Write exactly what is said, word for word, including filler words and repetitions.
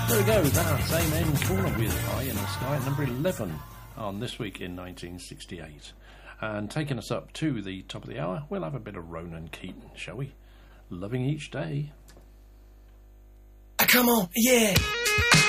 There we go, that's Amen Corner with Eye in the Sky at number eleven on This Week in nineteen sixty-eight. And taking us up to the top of the hour, we'll have a bit of Ronan Keating, shall we? Loving Each Day. Come on, yeah.